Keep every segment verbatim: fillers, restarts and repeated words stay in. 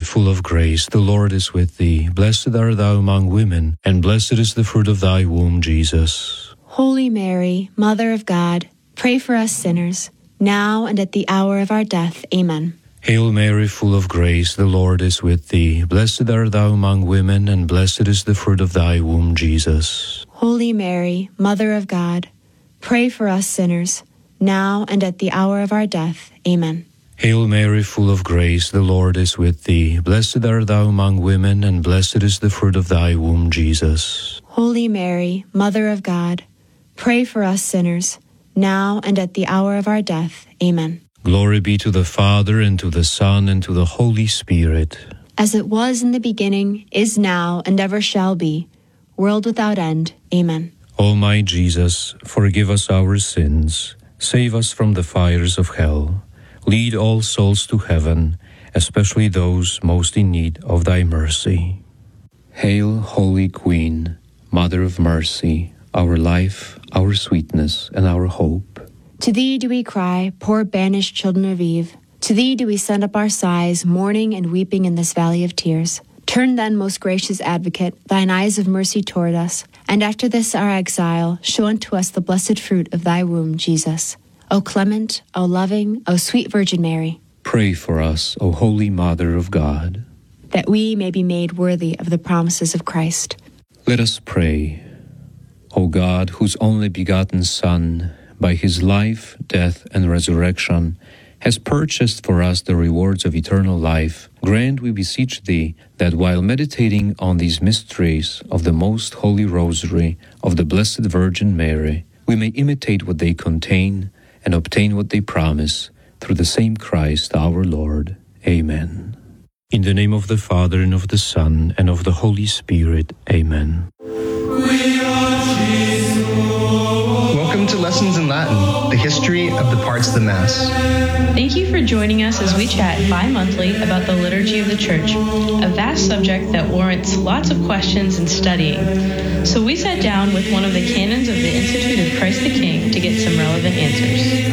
full of grace, the Lord is with thee. Blessed art thou among women, and blessed is the fruit of thy womb, Jesus. Holy Mary, Mother of God, pray for us sinners, now and at the hour of our death. Amen. Hail Mary, full of grace, the Lord is with thee. Blessed art thou among women, and blessed is the fruit of thy womb, Jesus. Holy Mary, Mother of God, pray for us sinners, now and at the hour of our death. Amen. Hail Mary, full of grace, the Lord is with thee. Blessed art thou among women, and blessed is the fruit of thy womb, Jesus. Holy Mary, Mother of God, pray for us sinners, now and at the hour of our death. Amen. Glory be to the Father, and to the Son, and to the Holy Spirit. As it was in the beginning, is now, and ever shall be, world without end. Amen. O my Jesus, forgive us our sins, save us from the fires of hell, lead all souls to heaven, especially those most in need of thy mercy. Hail, Holy Queen, Mother of Mercy, our life, our sweetness, and our hope. To thee do we cry, poor banished children of Eve. To thee do we send up our sighs, mourning and weeping in this valley of tears. Turn then, most gracious Advocate, thine eyes of mercy toward us, and after this our exile, show unto us the blessed fruit of thy womb, Jesus. O clement, O loving, O sweet Virgin Mary, pray for us, O Holy Mother of God, that we may be made worthy of the promises of Christ. Let us pray. O God, whose only begotten Son, by his life, death, and resurrection, has purchased for us the rewards of eternal life, grant, we beseech thee, that while meditating on these mysteries of the most holy Rosary of the Blessed Virgin Mary, we may imitate what they contain and obtain what they promise, through the same Christ our Lord. Amen. In the name of the Father, and of the Son, and of the Holy Spirit. Amen. Welcome to Lessons in Latin, the history of the parts of the Mass. Thank you for joining us as we chat bi-monthly about the liturgy of the Church, a vast subject that warrants lots of questions and studying. So we sat down with one of the canons of the Institute of Christ the King to get some relevant answers.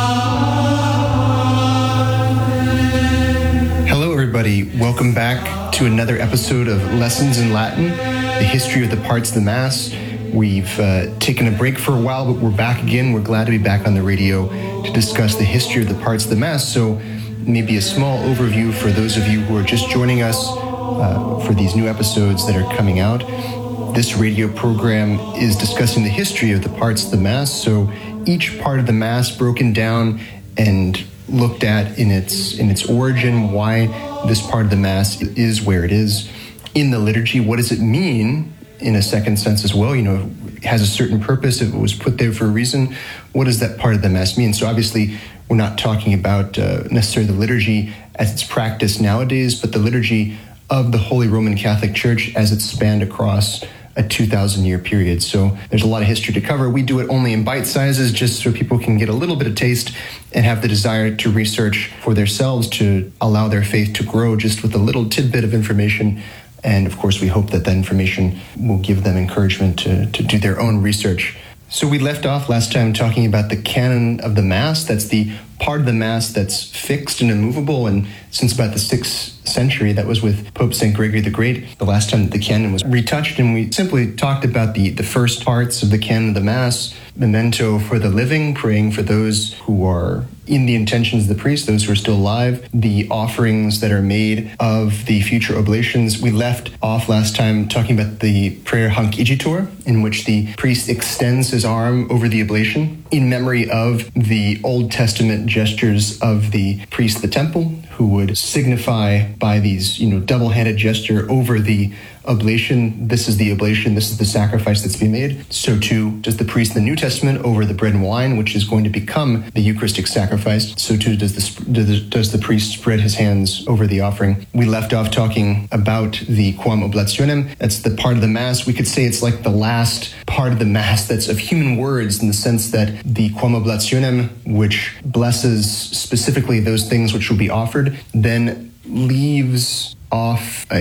Hello, everybody. Welcome back to another episode of Lessons in Latin, the history of the parts of the Mass. We've uh, taken a break for a while, but we're back again. We're glad to be back on the radio to discuss the history of the parts of the Mass. So maybe a small overview for those of you who are just joining us uh, for these new episodes that are coming out. This radio program is discussing the history of the parts of the Mass. So each part of the Mass broken down and looked at in its in its origin, why this part of the Mass is where it is in the liturgy. What does it mean? In a second sense as well, you know, it has a certain purpose. If it was put there for a reason, what does that part of the Mass mean? So obviously, we're not talking about uh, necessarily the liturgy as it's practiced nowadays, but the liturgy of the Holy Roman Catholic Church as it's spanned across a two thousand year period. So there's a lot of history to cover. We do it only in bite sizes, just so people can get a little bit of taste and have the desire to research for themselves, to allow their faith to grow just with a little tidbit of information. And of course, we hope that that information will give them encouragement to, to do their own research. So we left off last time talking about the canon of the Mass. That's the part of the Mass that's fixed and immovable. And since about the sixth century, that was with Pope Saint Gregory the Great, the last time that the canon was retouched. And we simply talked about the, the first parts of the canon of the Mass, memento for the living, praying for those who are in the intentions of the priest, those who are still alive, the offerings that are made of the future oblations. We left off last time talking about the prayer Hanc Igitur, in which the priest extends his arm over the oblation in memory of the Old Testament gestures of the priest of the temple, who would signify by these, you know, double-handed gesture over the oblation. This is the oblation, this is the sacrifice that's being made. So too does the priest in the New Testament over the bread and wine, which is going to become the Eucharistic sacrifice. So too does the, does the priest spread his hands over the offering. We left off talking about the Quam Oblationem. That's the part of the Mass. We could say it's like the last part of the Mass that's of human words, in the sense that the Quam Oblationem, which blesses specifically those things which will be offered, then leaves off a,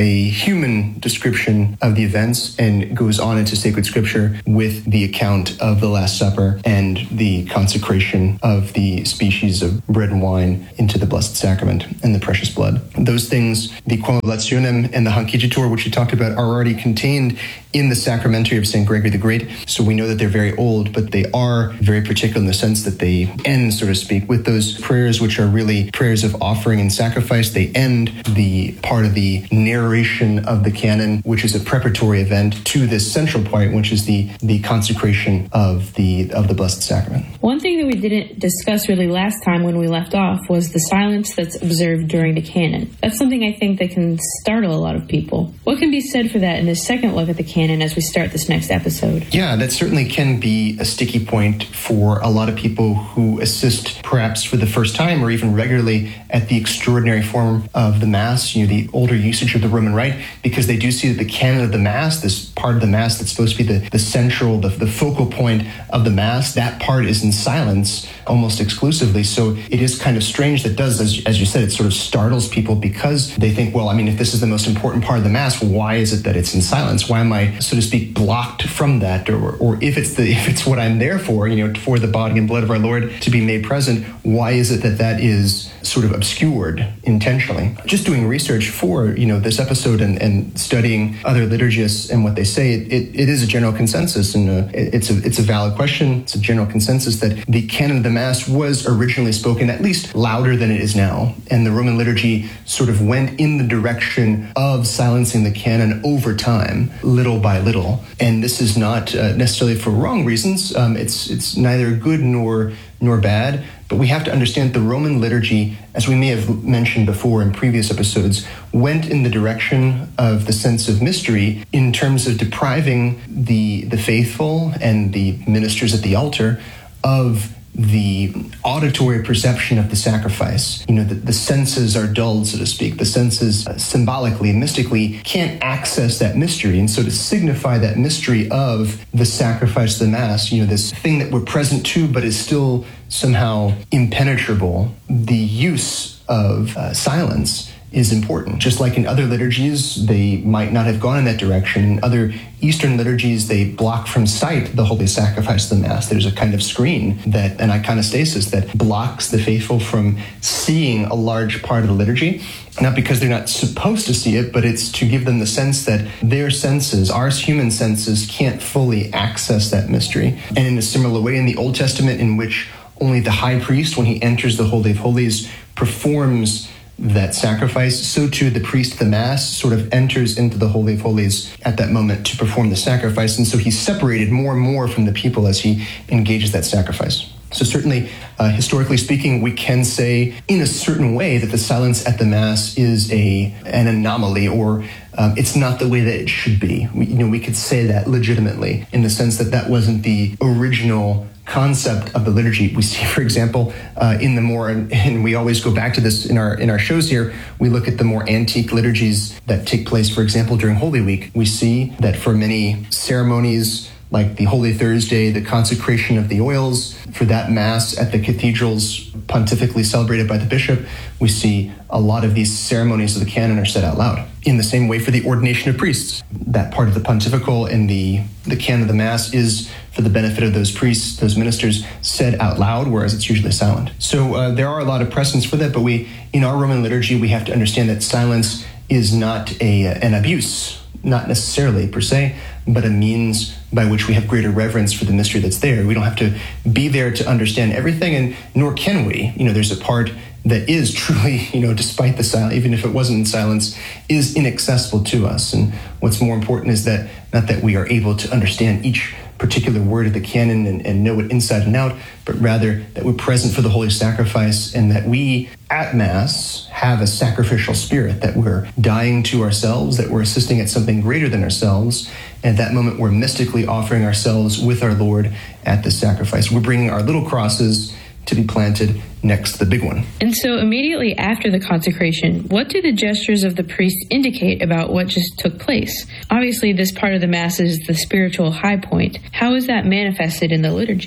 a human description of the events and goes on into sacred scripture with the account of the Last Supper and the consecration of the species of bread and wine into the Blessed Sacrament and the precious blood. Those things, the Quam Oblationem and the Hankicitur, which you talked about, are already contained in the Sacramentary of Saint Gregory the Great. So we know that they're very old, but they are very particular in the sense that they end, so to speak, with those prayers which are really prayers of offering and sacrifice. They end the part of the narration of the canon, which is a preparatory event to this central part, which is the, the consecration of the of the Blessed Sacrament. One thing that we didn't discuss really last time when we left off was the silence that's observed during the canon. That's something I think that can startle a lot of people. What can be said for that in this second look at the canon as we start this next episode? Yeah, that certainly can be a sticky point for a lot of people who assist perhaps for the first time or even regularly at the extraordinary form of the Mass, you know, the older usage of the Roman Rite, because they do see that the canon of the Mass, this part of the Mass that's supposed to be the, the central, the, the focal point of the Mass, that part is in silence almost exclusively. So it is kind of strange that does, as, as you said, it sort of startles people because they think, well, I mean, if this is the most important part of the Mass, why is it that it's in silence? Why am I, so to speak, blocked from that? Or, or if it's the if it's what I'm there for, you know, for the body and blood of our Lord to be made present, why is it that that is sort of obscured intentionally? Just doing research for, you know, this episode and, and studying other liturgists and what they say, it, it, it is a general consensus, and uh, it, it's a it's a valid question. It's a general consensus that the canon of the Mass was originally spoken at least louder than it is now, and the Roman liturgy sort of went in the direction of silencing the canon over time, little by little. And this is not uh, necessarily for wrong reasons. Um, it's it's neither good nor nor bad. But we have to understand the Roman liturgy, as we may have mentioned before in previous episodes, went in the direction of the sense of mystery in terms of depriving the, the faithful and the ministers at the altar of the auditory perception of the sacrifice. You know, the, the senses are dulled, so to speak. The senses uh, symbolically and mystically can't access that mystery. And so to signify that mystery of the sacrifice of the Mass, you know, this thing that we're present to but is still somehow impenetrable, the use of uh, silence is important. Just like in other liturgies, they might not have gone in that direction. In other Eastern liturgies, they block from sight the holy sacrifice of the Mass. There's a kind of screen, that an iconostasis, that blocks the faithful from seeing a large part of the liturgy. Not because they're not supposed to see it, but it's to give them the sense that their senses, our human senses, can't fully access that mystery. And in a similar way, in the Old Testament, in which only the high priest, when he enters the Holy of Holies, performs that sacrifice, so too the priest of the Mass sort of enters into the Holy of Holies at that moment to perform the sacrifice. And so he's separated more and more from the people as he engages that sacrifice. So certainly, uh, historically speaking, we can say in a certain way that the silence at the Mass is a an anomaly, or um, it's not the way that it should be. We, you know, we could say that legitimately in the sense that that wasn't the original concept of the liturgy. We see, for example, uh, in the more, and we always go back to this in our in our shows here, we look at the more antique liturgies that take place, for example, during Holy Week. We see that for many ceremonies, like the Holy Thursday, the consecration of the oils, for that Mass at the cathedrals pontifically celebrated by the bishop, we see a lot of these ceremonies of the canon are said out loud. In the same way for the ordination of priests, that part of the pontifical and the, the canon of the Mass is for the benefit of those priests, those ministers, said out loud, whereas it's usually silent. So uh, there are a lot of precedents for that, but we, in our Roman liturgy, we have to understand that silence is not a an abuse, not necessarily per se, but a means by which we have greater reverence for the mystery that's there. We don't have to be there to understand everything, and nor can we. You know, there's a part that is truly, you know, despite the silence, even if it wasn't in silence, is inaccessible to us. And what's more important is that, not that we are able to understand each particular word of the canon and, and know it inside and out, but rather that we're present for the holy sacrifice, and that we at Mass have a sacrificial spirit, that we're dying to ourselves, that we're assisting at something greater than ourselves. And at that moment, we're mystically offering ourselves with our Lord at the sacrifice. We're bringing our little crosses to be planted next to the big one. And so immediately after the consecration, what do the gestures of the priest indicate about what just took place? Obviously, this part of the Mass is the spiritual high point. How is that manifested in the liturgy?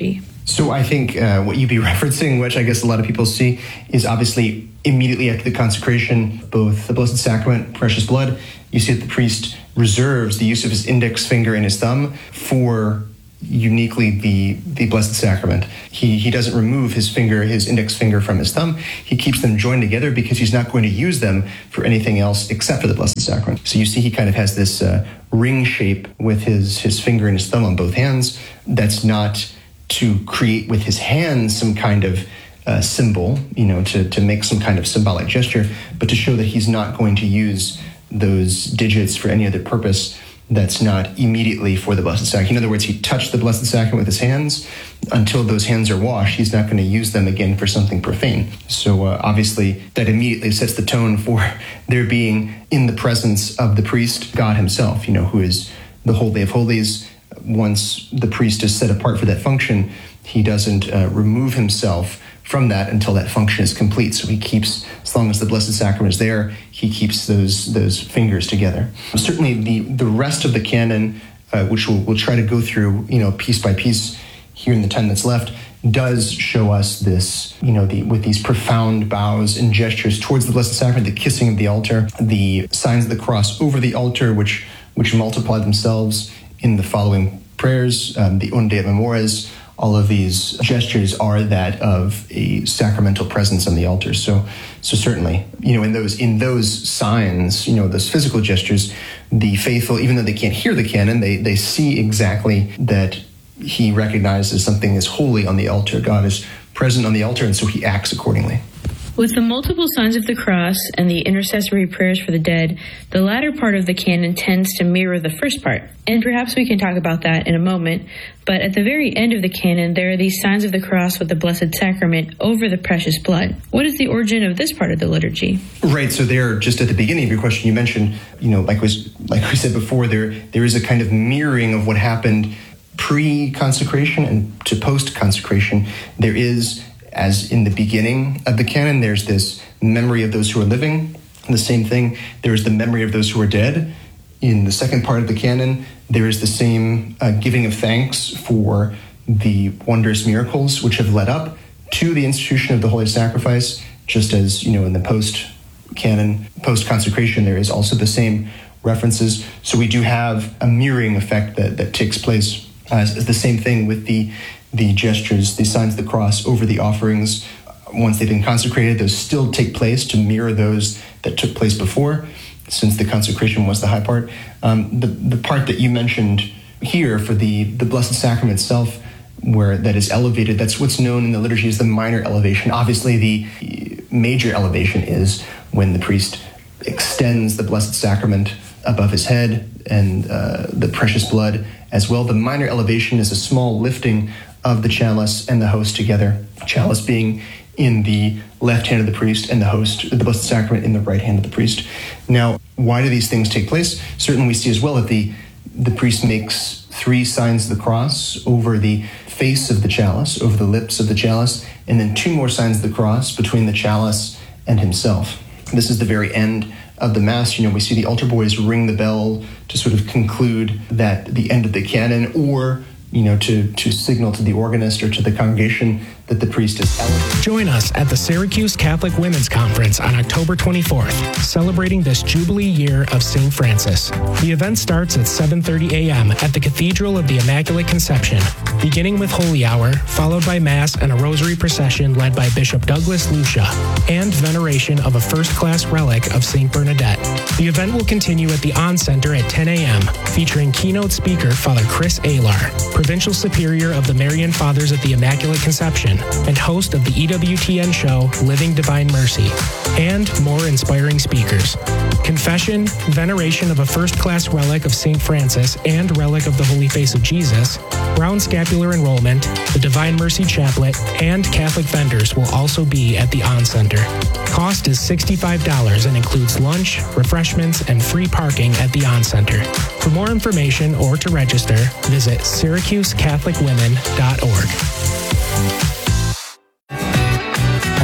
So I think uh, what you'd be referencing, which I guess a lot of people see, is obviously immediately after the consecration, both the Blessed Sacrament, precious blood, you see that the priest reserves the use of his index finger and his thumb for uniquely the the Blessed Sacrament. He he doesn't remove his finger, his index finger from his thumb. He keeps them joined together because he's not going to use them for anything else except for the Blessed Sacrament. So you see he kind of has this uh, ring shape with his, his finger and his thumb on both hands. That's not to create with his hands some kind of uh, symbol, you know, to, to make some kind of symbolic gesture, but to show that he's not going to use those digits for any other purpose that's not immediately for the Blessed Sacrament. In other words, he touched the Blessed Sacrament with his hands. Until those hands are washed, he's not going to use them again for something profane. So uh, obviously, that immediately sets the tone for there being in the presence of the priest, God himself, you know, who is the Holy of Holies. Once the priest is set apart for that function, he doesn't uh, remove himself from that until that function is complete. So he keeps, as long as the Blessed Sacrament is there, he keeps those those fingers together. Certainly the, the rest of the canon, uh, which we'll, we'll try to go through, you know, piece by piece here in the time that's left, does show us this, you know, the, with these profound bows and gestures towards the Blessed Sacrament, the kissing of the altar, the signs of the cross over the altar, which, which multiply themselves in the following prayers, um, the Unde et Memores. All of these gestures are that of a sacramental presence on the altar. So, so certainly, you know, in those in those signs, you know, those physical gestures, the faithful, even though they can't hear the canon, they they see exactly that he recognizes something is holy on the altar. God is present on the altar, and so he acts accordingly. With the multiple signs of the cross and the intercessory prayers for the dead, the latter part of the canon tends to mirror the first part. And perhaps we can talk about that in a moment. But at the very end of the canon, there are these signs of the cross with the Blessed Sacrament over the precious blood. What is the origin of this part of the liturgy? Right. So there, just at the beginning of your question, you mentioned, you know, like was like we said before, there there is a kind of mirroring of what happened pre-consecration and to post-consecration. There is, as in the beginning of the canon, there's this memory of those who are living. And the same thing, there is the memory of those who are dead. In the second part of the canon, there is the same uh, giving of thanks for the wondrous miracles which have led up to the institution of the Holy Sacrifice, just as, you know, in the post-canon, post-consecration, there is also the same references. So we do have a mirroring effect that, that takes place. Uh, it's the same thing with the the gestures, the signs of the cross over the offerings. Once they've been consecrated, those still take place to mirror those that took place before, since the consecration was the high part. Um, the, the part that you mentioned here for the, the Blessed Sacrament itself, where that is elevated, that's what's known in the liturgy as the minor elevation. Obviously, the major elevation is when the priest extends the Blessed Sacrament above his head and uh, the precious blood as well. The minor elevation is a small lifting of the chalice and the host together. Chalice being in the left hand of the priest and the host, the Blessed Sacrament, in the right hand of the priest. Now, why do these things take place? Certainly we see as well that the, the priest makes three signs of the cross over the face of the chalice, over the lips of the chalice, and then two more signs of the cross between the chalice and himself. This is the very end of the Mass. You know, we see the altar boys ring the bell to sort of conclude that the end of the canon, or, you know, to, to signal to the organist or to the congregation that the priest is elevated. Join us at the Syracuse Catholic Women's Conference on October twenty-fourth, celebrating this Jubilee year of Saint Francis. The event starts at seven thirty a.m. at the Cathedral of the Immaculate Conception, beginning with Holy Hour, followed by Mass and a rosary procession led by Bishop Douglas Lucia, and veneration of a first-class relic of Saint Bernadette. The event will continue at the On Center at ten a.m., featuring keynote speaker Father Chris Alar, Provincial Superior of the Marian Fathers at the Immaculate Conception, and host of the E W T N show Living Divine Mercy, and more inspiring speakers. Confession, veneration of a first-class relic of Saint Francis and relic of the Holy Face of Jesus, Brown Scapular Enrollment, the Divine Mercy Chaplet, and Catholic vendors will also be at the On Center. Cost is sixty-five dollars and includes lunch, refreshments, and free parking at the On Center. For more information or to register, visit syracuse catholic women dot org. Hardwood Mall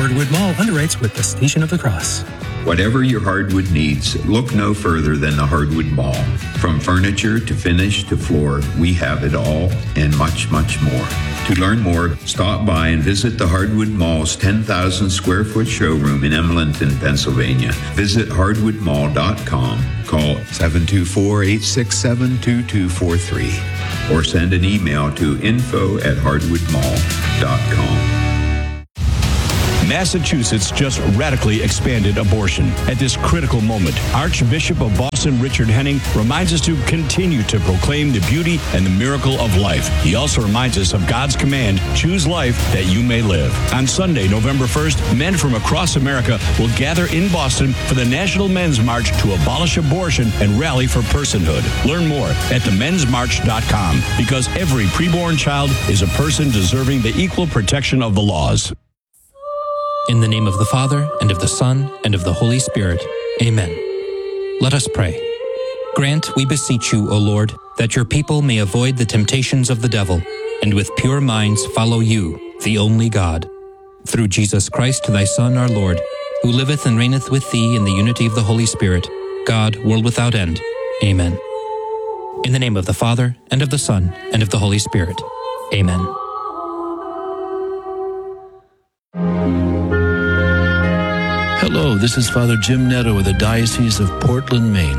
Paul underwrites with the Station of the Cross. Whatever your hardwood needs, look no further than the Hardwood Mall. From furniture to finish to floor, we have it all and much, much more. To learn more, stop by and visit the Hardwood Mall's ten thousand square foot showroom in Emlenton, Pennsylvania. Visit hardwood mall dot com. Call seven two four, eight six seven, two two four three or send an email to info at hardwood mall dot com. Massachusetts just radically expanded abortion. At this critical moment, Archbishop of Boston Richard Henning reminds us to continue to proclaim the beauty and the miracle of life. He also reminds us of God's command, choose life that you may live. On Sunday, November first, men from across America will gather in Boston for the National Men's March to abolish abortion and rally for personhood. Learn more at the men's march dot com, because every preborn child is a person deserving the equal protection of the laws. In the name of the Father, and of the Son, and of the Holy Spirit. Amen. Let us pray. Grant, we beseech you, O Lord, that your people may avoid the temptations of the devil, and with pure minds follow you, the only God. Through Jesus Christ, thy Son, our Lord, who liveth and reigneth with thee in the unity of the Holy Spirit, God, world without end. Amen. In the name of the Father, and of the Son, and of the Holy Spirit. Amen. Hello, this is Father Jim Netto of the Diocese of Portland, Maine.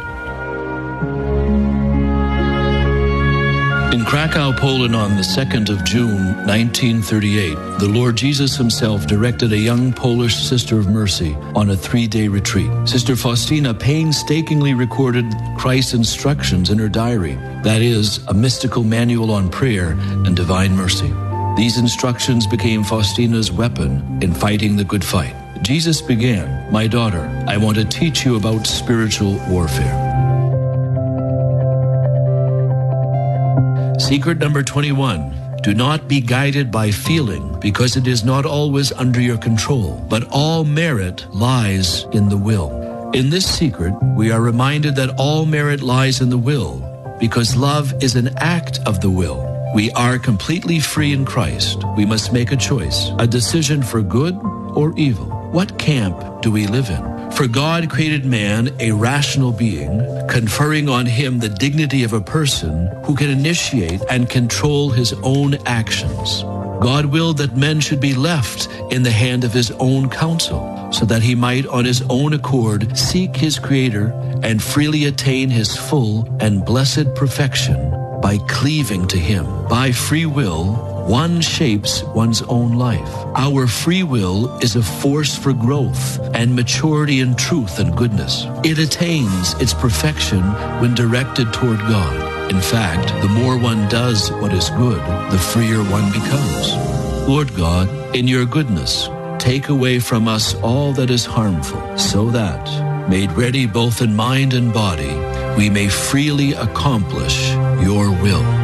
In Krakow, Poland, on the second of June, nineteen thirty-eight, the Lord Jesus himself directed a young Polish Sister of Mercy on a three-day retreat. Sister Faustina painstakingly recorded Christ's instructions in her diary, that is, a mystical manual on prayer and divine mercy. These instructions became Faustina's weapon in fighting the good fight. Jesus began, "My daughter, I want to teach you about spiritual warfare." Secret number twenty-one. Do not be guided by feeling, because it is not always under your control, but all merit lies in the will. In this secret, we are reminded that all merit lies in the will, because love is an act of the will. We are completely free in Christ. We must make a choice, a decision for good or evil. What camp do we live in? For God created man a rational being, conferring on him the dignity of a person who can initiate and control his own actions. God willed that men should be left in the hand of his own counsel, so that he might on his own accord seek his Creator and freely attain his full and blessed perfection by cleaving to him. By free will, one shapes one's own life. Our free will is a force for growth and maturity in truth and goodness. It attains its perfection when directed toward God. In fact, the more one does what is good, the freer one becomes. Lord God, in your goodness, take away from us all that is harmful, so that, made ready both in mind and body, we may freely accomplish your will.